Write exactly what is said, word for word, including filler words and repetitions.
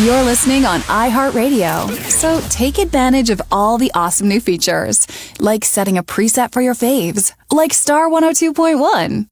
You're listening on iHeartRadio, so take advantage of all the awesome new features, like setting a preset for your faves, like Star one oh two point one.